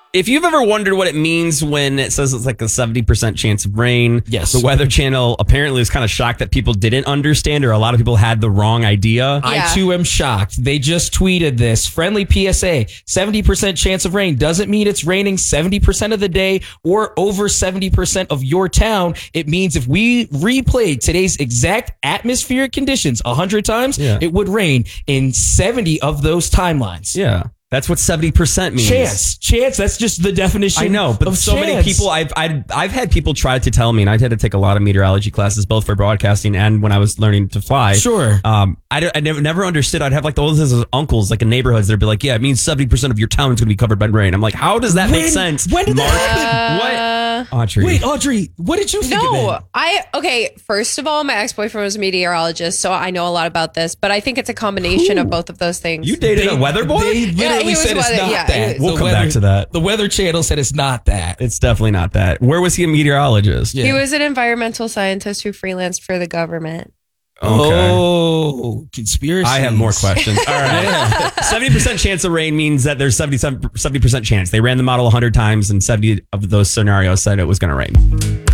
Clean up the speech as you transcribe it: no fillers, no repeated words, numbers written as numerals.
If you've ever wondered what it means when it says it's like a 70% chance of rain, yes, the Weather Channel apparently was kind of shocked that people didn't understand, or a lot of people had the wrong idea. I too am shocked. They just tweeted this. Friendly PSA, 70% chance of rain doesn't mean it's raining 70% of the day or over 70% of your town. It means if we replayed today's exact atmospheric conditions 100 times, it would rain in 70 of those timelines. Yeah. That's what 70% means. Chance. That's just the definition. I know, but so many people. I've had people try to tell me, and I had to take a lot of meteorology classes, both for broadcasting and when I was learning to fly. Sure. I never understood. I'd have like those uncles, like in neighborhoods, that'd be like, "Yeah, it means 70% of your town is going to be covered by rain." I'm like, how does that make sense? When did that happen? What? Audrey. Wait, Audrey, what did you think of it? Okay, first of all, my ex-boyfriend was a meteorologist, so I know a lot about this, but I think it's a combination of both of those things. You dated a weather boy? They literally said it's not that. We'll come back to that. The Weather Channel said it's not that. It's definitely not that. Where was he a meteorologist? He was an environmental scientist who freelanced for the government. Okay. Oh, conspiracy. I have more questions. All right. 70% chance of rain means that there's 70% chance. They ran the model 100 times and 70 of those scenarios said it was going to rain.